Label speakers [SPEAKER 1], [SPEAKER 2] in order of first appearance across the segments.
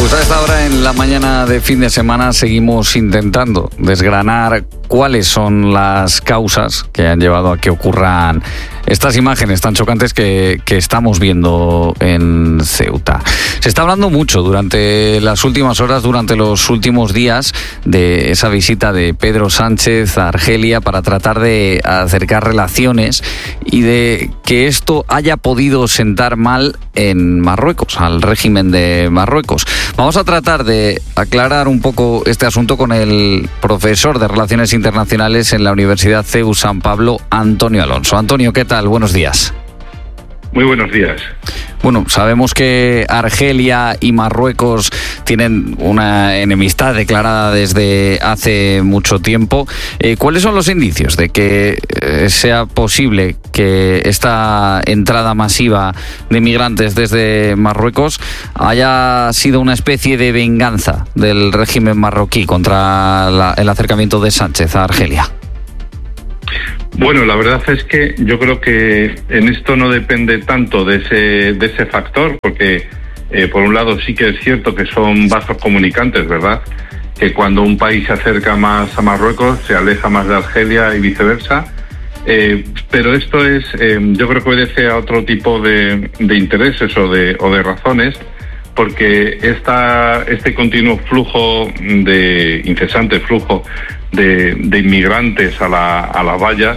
[SPEAKER 1] Pues a esta hora, en la mañana de fin de semana, seguimos intentando desgranar cuáles son las causas que han llevado a que ocurran estas imágenes tan chocantes que estamos viendo en Ceuta. Se está hablando mucho durante las últimas horas, durante los últimos días, de esa visita de Pedro Sánchez a Argelia para tratar de acercar relaciones y de que esto haya podido sentar mal en Marruecos, al régimen de Marruecos. Vamos a tratar de aclarar un poco este asunto con el profesor de Relaciones Internacionales en la Universidad CEU San Pablo, Antonio Alonso. Antonio, ¿qué tal? Buenos días.
[SPEAKER 2] Muy buenos días.
[SPEAKER 1] Bueno, sabemos que Argelia y Marruecos tienen una enemistad declarada desde hace mucho tiempo. ¿Cuáles son los indicios de que sea posible que esta entrada masiva de migrantes desde Marruecos haya sido una especie de venganza del régimen marroquí contra el acercamiento de Sánchez a Argelia?
[SPEAKER 2] Bueno, la verdad es que yo creo que en esto no depende tanto de ese factor, porque por un lado sí que es cierto que son vasos comunicantes, ¿verdad? Que cuando un país se acerca más a Marruecos se aleja más de Argelia y viceversa. Pero esto es, yo creo que obedece a otro tipo de intereses o de razones, porque este continuo incesante flujo de inmigrantes a la valla,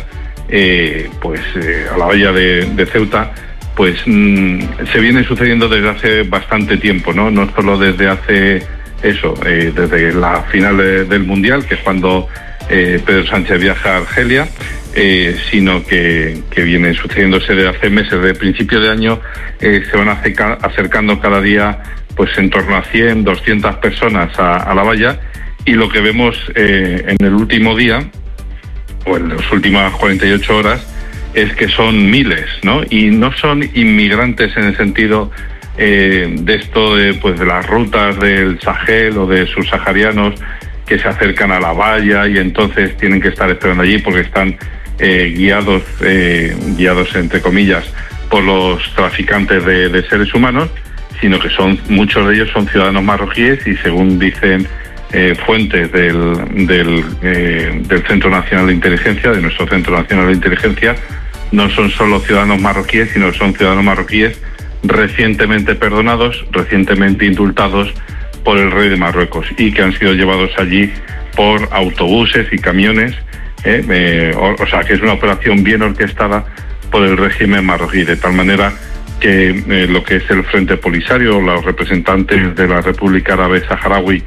[SPEAKER 2] a la valla de Ceuta, pues se viene sucediendo desde hace bastante tiempo, no solo desde hace desde la final del Mundial, que es cuando Pedro Sánchez viaja a Argelia, sino que viene sucediéndose desde hace meses. Desde el principio de año se van acercando cada día pues en torno a 100, 200 personas a la valla, y lo que vemos en el último día o en las últimas 48 horas es que son miles, ¿no? Y no son inmigrantes en el sentido de esto de las rutas del Sahel o de subsaharianos que se acercan a la valla y entonces tienen que estar esperando allí porque están guiados entre comillas por los traficantes de seres humanos, sino que muchos de ellos son ciudadanos marroquíes y, según dicen fuentes del Centro Nacional de Inteligencia, de nuestro Centro Nacional de Inteligencia, no son solo ciudadanos marroquíes, sino que son ciudadanos marroquíes recientemente perdonados, recientemente indultados por el rey de Marruecos, y que han sido llevados allí por autobuses y camiones, o sea que es una operación bien orquestada por el régimen marroquí, de tal manera que lo que es el Frente Polisario, los representantes de la República Árabe Saharaui,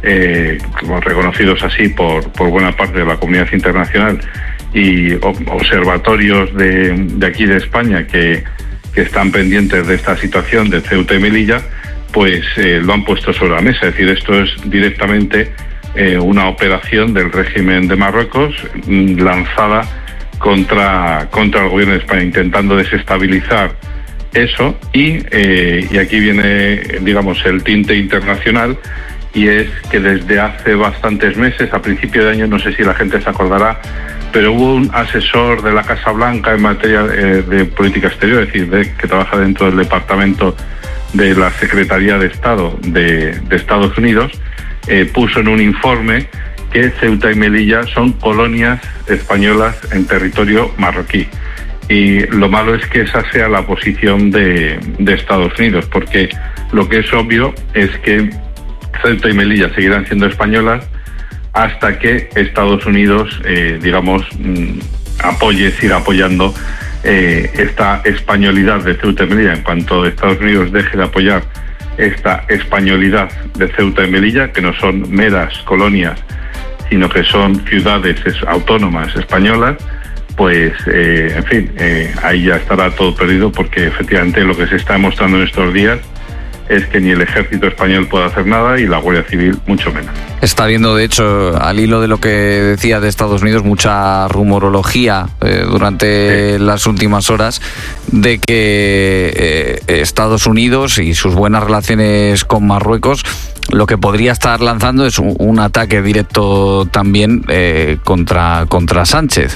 [SPEAKER 2] reconocidos así por buena parte de la comunidad internacional, y observatorios de aquí de España que están pendientes de esta situación de Ceuta y Melilla, pues lo han puesto sobre la mesa. Es decir, esto es directamente una operación del régimen de Marruecos lanzada contra el gobierno de España, intentando desestabilizar eso, y aquí viene, digamos, el tinte internacional, y es que desde hace bastantes meses, a principio de año, no sé si la gente se acordará, pero hubo un asesor de la Casa Blanca en materia de política exterior, es decir, que trabaja dentro del departamento de la Secretaría de Estado de Estados Unidos, puso en un informe que Ceuta y Melilla son colonias españolas en territorio marroquí. Y lo malo es que esa sea la posición de Estados Unidos, porque lo que es obvio es que Ceuta y Melilla seguirán siendo españolas hasta que Estados Unidos, siga apoyando esta españolidad de Ceuta y Melilla. En cuanto Estados Unidos deje de apoyar esta españolidad de Ceuta y Melilla, que no son meras colonias, sino que son ciudades autónomas españolas, pues, ahí ya estará todo perdido, porque efectivamente lo que se está demostrando en estos días es que ni el ejército español puede hacer nada y la Guardia Civil mucho menos.
[SPEAKER 1] Está habiendo, de hecho, al hilo de lo que decía de Estados Unidos, mucha rumorología durante las últimas horas de que Estados Unidos y sus buenas relaciones con Marruecos lo que podría estar lanzando es un ataque directo también contra Sánchez.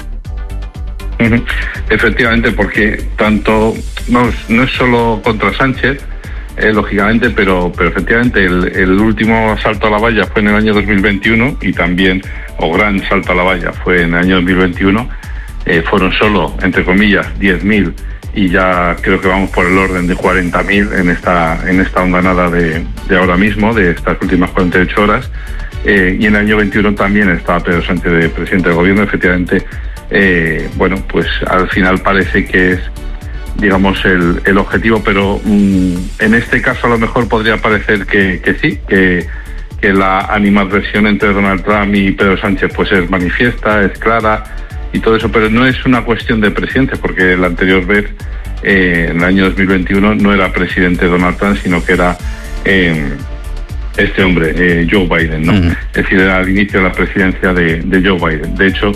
[SPEAKER 2] Efectivamente, porque no es solo contra Sánchez, lógicamente, pero efectivamente el último salto a la valla fue en el año 2021 y también, o gran salto a la valla fue en el año 2021, fueron solo, entre comillas, 10.000 y ya creo que vamos por el orden de 40.000 en esta hondanada de ahora mismo, de estas últimas 48 horas. Y en el año 21 también estaba Pedro Sánchez de presidente del gobierno. Efectivamente, bueno, pues al final parece que es, digamos, el objetivo, pero en este caso a lo mejor podría parecer que sí, que la animadversión entre Donald Trump y Pedro Sánchez pues es manifiesta, es clara y todo eso, pero no es una cuestión de presidencia, porque el anterior vez, en el año 2021, no era presidente Donald Trump, sino que era este hombre, Joe Biden, ¿no? Es decir, era al inicio de la presidencia de Joe Biden. De hecho,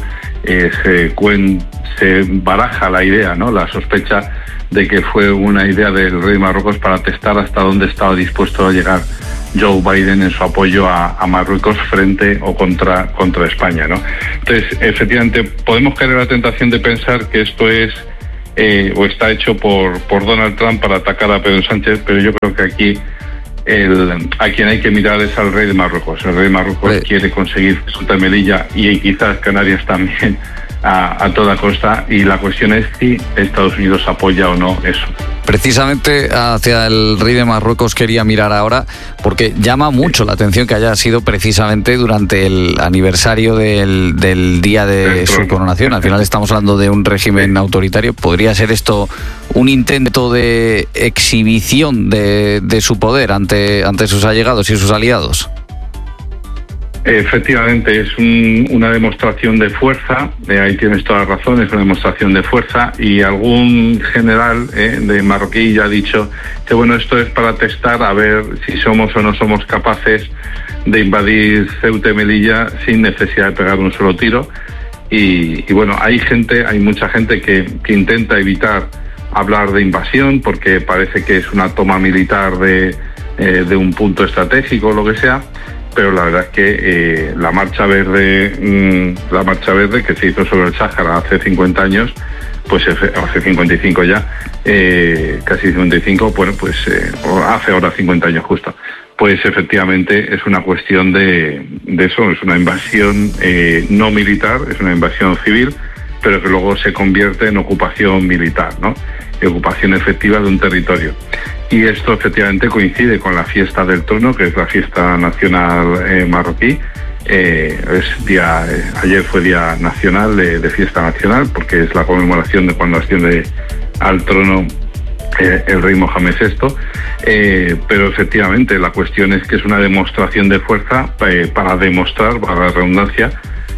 [SPEAKER 2] se baraja la idea, ¿no?, la sospecha de que fue una idea del rey de Marruecos para testar hasta dónde estaba dispuesto a llegar Joe Biden en su apoyo a Marruecos frente o contra España, ¿no? Entonces, efectivamente, podemos caer en la tentación de pensar que esto es o está hecho por Donald Trump para atacar a Pedro Sánchez, pero yo creo que aquí a quien hay que mirar es al rey de Marruecos. El rey de Marruecos quiere conseguir Ceuta y Melilla y quizás Canarias también a toda costa, y la cuestión es si Estados Unidos apoya o no eso.
[SPEAKER 1] Precisamente hacia el rey de Marruecos quería mirar ahora, porque llama mucho la atención que haya sido precisamente durante el aniversario del día de su coronación. Al final estamos hablando de un régimen autoritario. ¿Podría ser esto un intento de exhibición de su poder ante sus allegados y sus aliados?
[SPEAKER 2] Efectivamente, es una demostración de fuerza, ahí tienes toda la razón, es una demostración de fuerza, y algún general de marroquí ya ha dicho que bueno, esto es para testar a ver si somos o no somos capaces de invadir Ceuta y Melilla sin necesidad de pegar un solo tiro. Y bueno, hay mucha gente que intenta evitar hablar de invasión porque parece que es una toma militar de un punto estratégico o lo que sea. Pero la verdad es que la marcha verde que se hizo sobre el Sáhara hace 50 años, pues hace 55 ya, casi 55, bueno, pues hace ahora 50 años justo, pues efectivamente es una cuestión de eso, es una invasión no militar, es una invasión civil, pero que luego se convierte en ocupación militar, ¿no? Ocupación efectiva de un territorio. Y esto efectivamente coincide con la fiesta del trono, que es la fiesta nacional marroquí. Ayer fue día nacional, de fiesta nacional, porque es la conmemoración de cuando asciende al trono el rey Mohamed VI. Pero efectivamente la cuestión es que es una demostración de fuerza para demostrar, para la redundancia,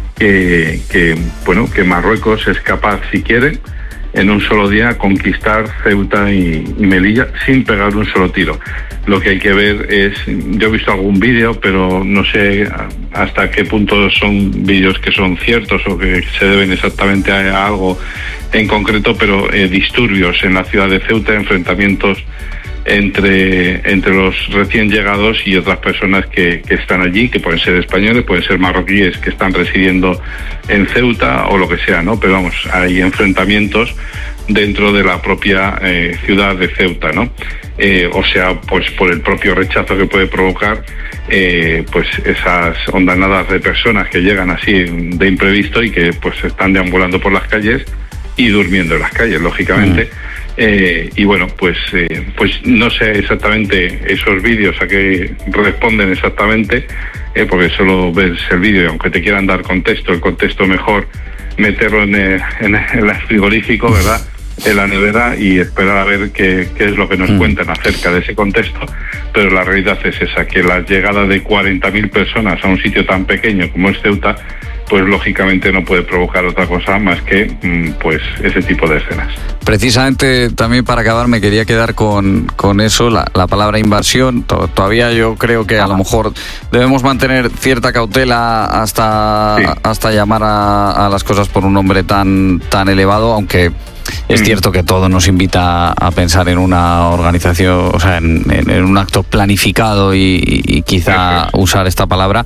[SPEAKER 2] que Marruecos es capaz, si quiere, en un solo día conquistar Ceuta y Melilla sin pegar un solo tiro. Lo que hay que ver es, yo he visto algún vídeo, pero no sé hasta qué punto son vídeos que son ciertos o que se deben exactamente a algo en concreto, pero disturbios en la ciudad de Ceuta, enfrentamientos entre los recién llegados y otras personas que están allí, que pueden ser españoles, pueden ser marroquíes que están residiendo en Ceuta o lo que sea, ¿no? Pero vamos, hay enfrentamientos dentro de la propia ciudad de Ceuta, ¿no? O sea, pues por el propio rechazo que puede provocar pues esas ondanadas de personas que llegan así de imprevisto y que pues están deambulando por las calles y durmiendo en las calles, lógicamente. Y bueno, pues no sé exactamente esos vídeos a qué responden exactamente, porque solo ves el vídeo y aunque te quieran dar el contexto mejor meterlo en el frigorífico, ¿verdad?, en la nevera, y esperar a ver qué es lo que nos cuentan acerca de ese contexto. Pero la realidad es esa, que la llegada de 40.000 personas a un sitio tan pequeño como es Ceuta, pues lógicamente no puede provocar otra cosa más que pues ese tipo de escenas.
[SPEAKER 1] Precisamente también para acabar me quería quedar con eso, la palabra invasión. Todavía yo creo que a lo mejor debemos mantener cierta cautela hasta llamar a las cosas por un nombre tan elevado, aunque es cierto que todo nos invita a pensar en una organización, o sea, en un acto planificado y quizá usar esta palabra.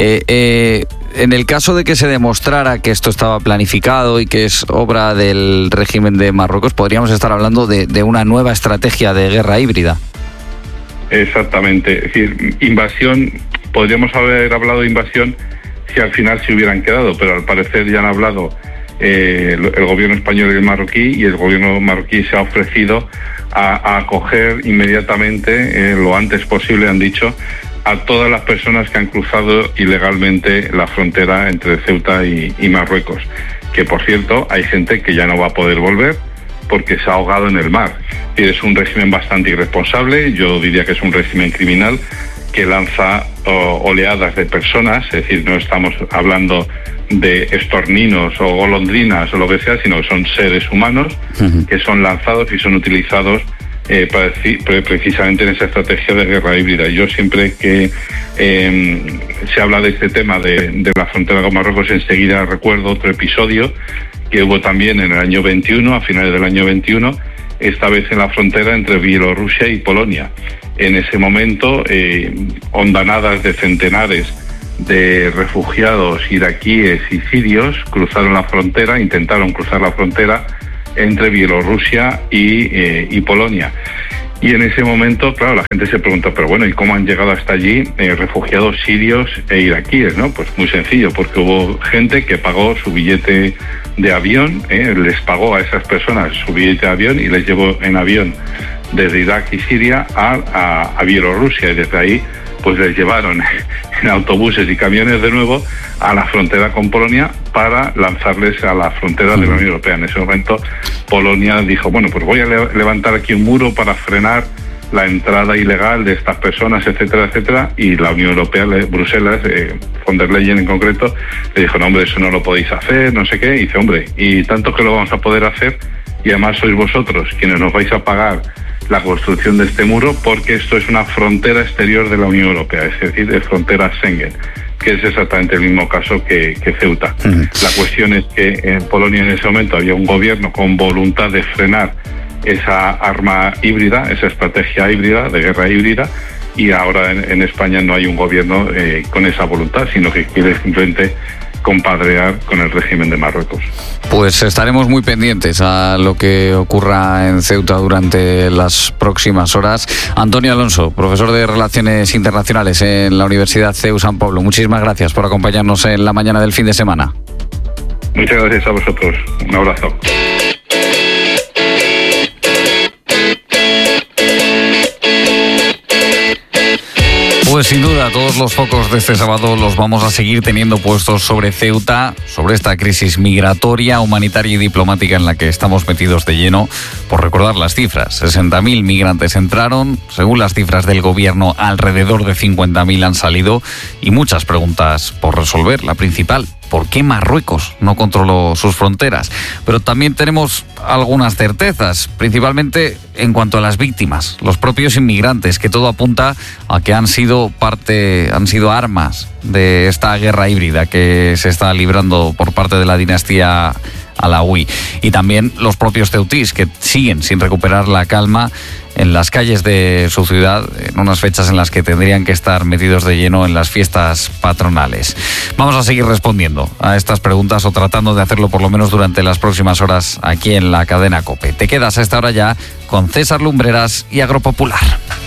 [SPEAKER 1] En el caso de que se demostrara que esto estaba planificado y que es obra del régimen de Marruecos, podríamos estar hablando de una nueva estrategia de guerra híbrida.
[SPEAKER 2] Exactamente. Es decir, invasión, podríamos haber hablado de invasión si al final se hubieran quedado, pero al parecer ya han hablado el gobierno español y el marroquí, y el gobierno marroquí se ha ofrecido a acoger inmediatamente, lo antes posible, han dicho, a todas las personas que han cruzado ilegalmente la frontera entre Ceuta y Marruecos. Que, por cierto, hay gente que ya no va a poder volver porque se ha ahogado en el mar. Es un régimen bastante irresponsable, yo diría que es un régimen criminal que lanza oleadas de personas, es decir, no estamos hablando de estorninos o golondrinas o lo que sea, sino que son seres humanos que son lanzados y son utilizados precisamente en esa estrategia de guerra híbrida. Yo siempre que se habla de este tema de la frontera con Marruecos, enseguida recuerdo otro episodio que hubo también en el año 21, a finales del año 21, esta vez en la frontera entre Bielorrusia y Polonia. En ese momento, hondanadas de centenares de refugiados iraquíes y sirios cruzaron la frontera, intentaron cruzar la frontera entre Bielorrusia y Polonia. Y en ese momento, claro, la gente se preguntó, pero bueno, ¿y cómo han llegado hasta allí refugiados sirios e iraquíes, no? Pues muy sencillo, porque hubo gente que pagó su billete de avión, les pagó a esas personas su billete de avión y les llevó en avión desde Irak y Siria a Bielorrusia, y desde ahí pues les llevaron en autobuses y camiones de nuevo a la frontera con Polonia para lanzarles a la frontera de la Unión Europea. En ese momento Polonia dijo, bueno, pues voy a levantar aquí un muro para frenar la entrada ilegal de estas personas, etcétera, etcétera, y la Unión Europea, Bruselas, von der Leyen en concreto, le dijo, no, hombre, eso no lo podéis hacer, no sé qué, y dice, hombre, y tanto que lo vamos a poder hacer, y además sois vosotros quienes nos vais a pagar la construcción de este muro, porque esto es una frontera exterior de la Unión Europea, es decir, de frontera Schengen, que es exactamente el mismo caso que Ceuta. La cuestión es que en Polonia en ese momento había un gobierno con voluntad de frenar esa arma híbrida, esa estrategia híbrida, de guerra híbrida, y ahora en España no hay un gobierno con esa voluntad, sino que quiere simplemente compadrear con el régimen de Marruecos.
[SPEAKER 1] Pues estaremos muy pendientes a lo que ocurra en Ceuta durante las próximas horas. Antonio Alonso, profesor de Relaciones Internacionales en la Universidad CEU San Pablo, muchísimas gracias por acompañarnos en la mañana del fin de semana.
[SPEAKER 2] Muchas gracias a vosotros. Un abrazo.
[SPEAKER 1] Pues sin duda todos los focos de este sábado los vamos a seguir teniendo puestos sobre Ceuta, sobre esta crisis migratoria, humanitaria y diplomática en la que estamos metidos de lleno. Por recordar las cifras, 60.000 migrantes entraron, según las cifras del gobierno alrededor de 50.000 han salido, y muchas preguntas por resolver. La principal, ¿por qué Marruecos no controló sus fronteras? Pero también tenemos algunas certezas, principalmente en cuanto a las víctimas, los propios inmigrantes, que todo apunta a que han sido armas de esta guerra híbrida que se está librando por parte de la dinastía alauí. Y también los propios ceutís, que siguen sin recuperar la calma en las calles de su ciudad, en unas fechas en las que tendrían que estar metidos de lleno en las fiestas patronales. Vamos a seguir respondiendo a estas preguntas, o tratando de hacerlo por lo menos durante las próximas horas aquí en la cadena COPE. Te quedas a esta hora ya con César Lumbreras y Agropopular.